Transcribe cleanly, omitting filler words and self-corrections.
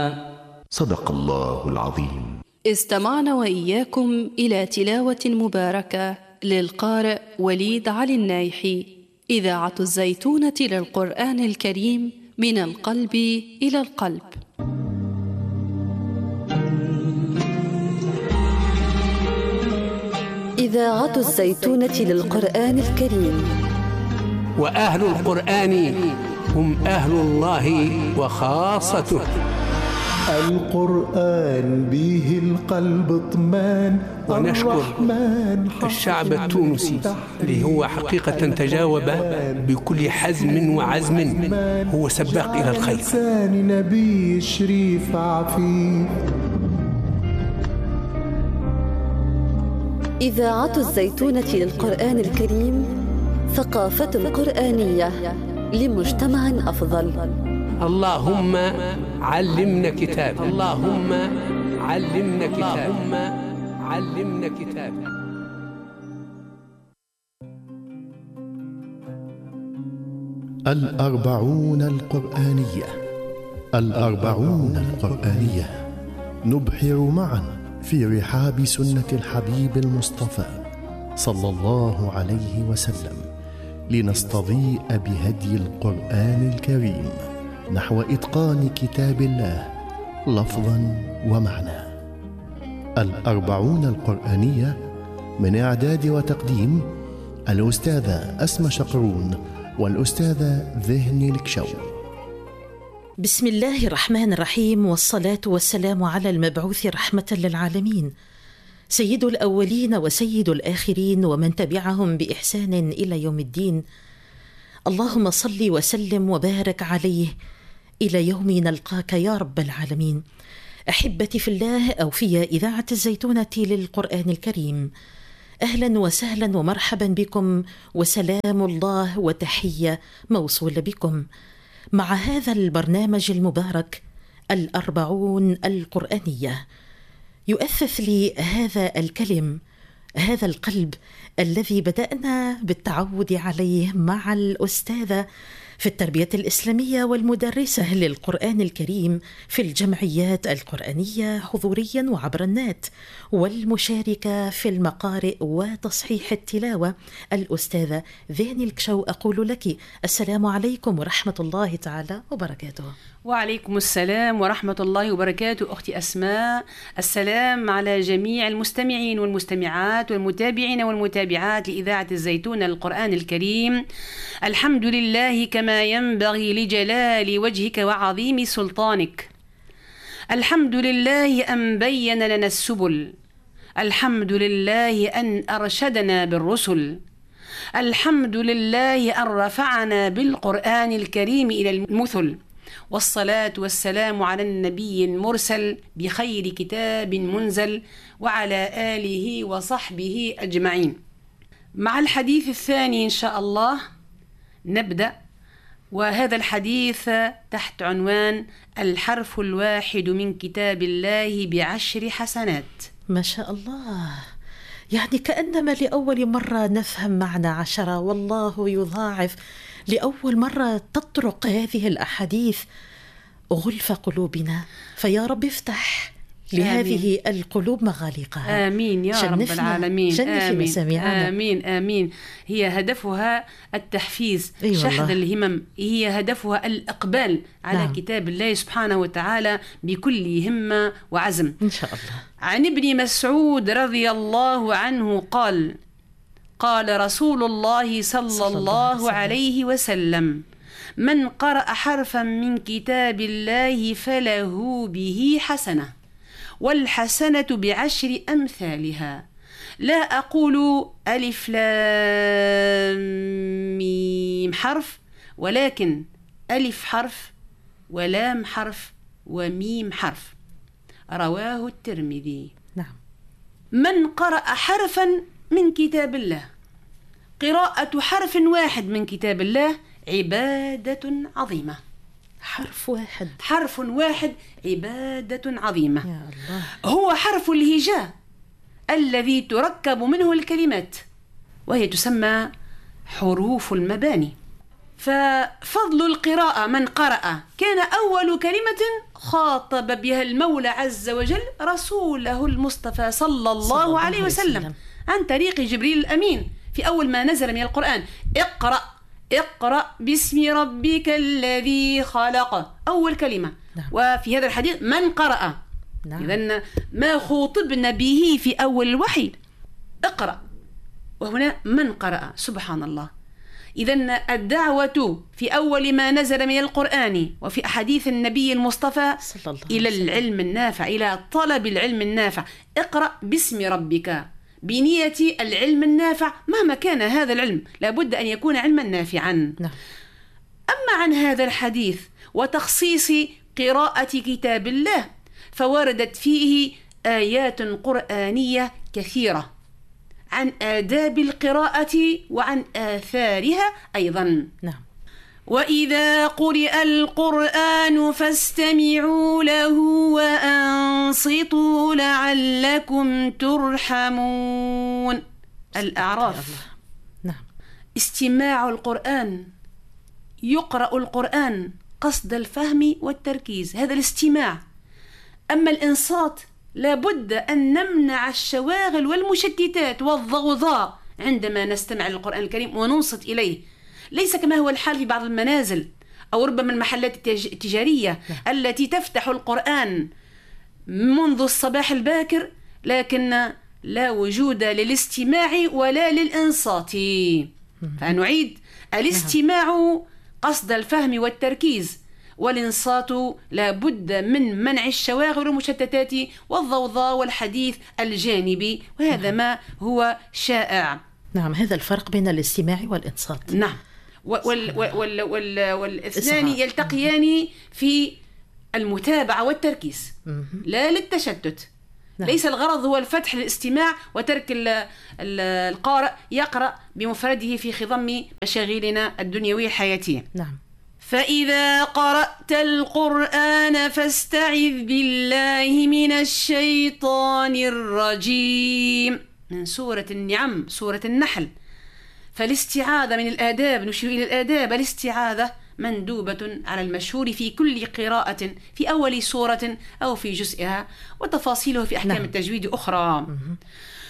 صدق الله العظيم. استمعنا وإياكم إلى تلاوة مباركة للقارئ وليد علي النايحي. إذاعة الزيتونة للقرآن الكريم، من القلب إلى القلب. إذاعة الزيتونة للقرآن الكريم. وأهل القرآن هم أهل الله وخاصته. القرآن به القلب اطمان. ونشكر الشعب التونسي اللي هو حقيقة تجاوب بكل حزم وعزم، هو سباق إلى الخير. لسان نبي شريف عفيف. إذاعة الزيتونة للقرآن الكريم، ثقافة قرآنية لمجتمع أفضل. اللهم علمنا كتاب، اللهم علمنا كتاب، اللهم علمنا كتاب. الأربعون القرآنية. الأربعون القرآنية نبحر معا في رحاب سنة الحبيب المصطفى صلى الله عليه وسلم، لنستضيء بهدي القرآن الكريم نحو إتقان كتاب الله لفظا ومعنى. الأربعون القرآنية من إعداد وتقديم الأستاذة أسمى شقرون والأستاذة ذهني الكشو. بسم الله الرحمن الرحيم، والصلاة والسلام على المبعوث رحمة للعالمين، سيد الأولين وسيد الآخرين ومن تبعهم بإحسان إلى يوم الدين. اللهم صل وسلم وبارك عليه إلى يوم نلقاك يا رب العالمين. أحبتي في الله، أو في إذاعة الزيتونة للقرآن الكريم، أهلا وسهلا ومرحبا بكم، وسلام الله وتحية موصولة بكم مع هذا البرنامج المبارك الأربعون القرآنية. يؤثث لي هذا الكلم، هذا القلب الذي بدأنا بالتعود عليه مع الأستاذة في التربية الإسلامية والمدرسة للقرآن الكريم في الجمعيات القرآنية حضوريا وعبر النت، والمشاركة في المقارئ وتصحيح التلاوة الأستاذة ذهني الكشو. أقول لك السلام عليكم ورحمة الله تعالى وبركاته. وعليكم السلام ورحمة الله وبركاته أختي أسماء. السلام على جميع المستمعين والمستمعات والمتابعين والمتابعات لإذاعة الزيتونة للقرآن الكريم. الحمد لله كما ينبغي لجلال وجهك وعظيم سلطانك. الحمد لله أن بين لنا السبل. الحمد لله أن أرشدنا بالرسل. الحمد لله أن رفعنا بالقرآن الكريم إلى المثل. والصلاة والسلام على النبي المرسل بخير كتاب منزل، وعلى آله وصحبه أجمعين. مع الحديث الثاني إن شاء الله نبدأ، وهذا الحديث تحت عنوان الحرف الواحد من كتاب الله ب10 حسنات. ما شاء الله، يعني كأنما لأول مرة نفهم معنى 10، والله يضاعف. لأول مرة تطرق هذه الأحاديث غلف قلوبنا، فيا رب افتح لهذه القلوب مغاليقها. آمين يا رب العالمين. آمين. آمين آمين. هي هدفها التحفيز، شحذ الهمم، هي هدفها الإقبال على كتاب الله سبحانه وتعالى بكل همة وعزم إن شاء الله. عن ابن مسعود رضي الله عنه قال: قال رسول الله صلى الله عليه وسلم: من قرأ حرفا من كتاب الله فله به حسنة، والحسنة ب10 أمثالها. لا أقول ألف لام ميم حرف، ولكن ألف حرف ولام حرف وميم حرف. رواه الترمذي. نعم. من قرأ حرفا من كتاب الله، قراءة حرف واحد من كتاب الله عبادة عظيمة. حرف واحد، حرف واحد عبادة عظيمة. يا الله. هو حرف الهجاء الذي تركب منه الكلمات، وهي تسمى حروف المباني. ففضل القراءة من قرأ كان أول كلمة خاطب بها المولى عز وجل رسوله المصطفى صلى الله عليه وسلم عن طريق جبريل الأمين في أول ما نزل من القرآن: اقرأ باسم ربك الذي خلق، أول كلمة. وفي هذا الحديث من قرأ. إذن ما خوطبنا به في أول الوحي اقرأ، وهنا من قرأ. سبحان الله. إذن الدعوة في أول ما نزل من القرآن وفي أحاديث النبي المصطفى إلى العلم النافع، إلى طلب العلم النافع. اقرأ باسم ربك، بنية العلم النافع مهما كان هذا العلم لابد أن يكون علما نافعا. أما عن هذا الحديث وتخصيص قراءة كتاب الله فوردت فيه آيات قرآنية كثيرة عن آداب القراءة وعن آثارها أيضا. وإذا قرئ القرآن فاستمعوا له وأنصتوا لعلكم ترحمون. الأعراف. استماع القرآن، يقرأ القرآن قصد الفهم والتركيز، هذا الاستماع. أما الإنصات لابد أن نمنع الشواغل والمشتتات والضوضاء عندما نستمع للقرآن الكريم وننصت إليه، ليس كما هو الحال في بعض المنازل أو ربما المحلات التجارية التي تفتح القرآن منذ الصباح الباكر لكن لا وجود للاستماع ولا للإنصات. فنعيد: الاستماع قصد الفهم والتركيز، والإنصات لا بد من منع الشواغل والمشتتات والضوضاء والحديث الجانبي، وهذا ما هو شائع. هذا الفرق بين الاستماع والإنصات. والاثنان يلتقيان في المتابعة والتركيز لا للتشتت. ليس الغرض هو الفتح للاستماع وترك القارئ يقرأ بمفرده في خضم مشاغلنا الدنيوية الحياتية. فإذا قرأت القرآن فاستعذ بالله من الشيطان الرجيم، من سورة النعم، سورة النحل. فالاستعاذة من الآداب، نشير إلى الآداب. الاستعاذة مندوبة على المشهور في كل قراءة في أول سورة أو في جزئها، وتفاصيله في أحكام التجويد أخرى.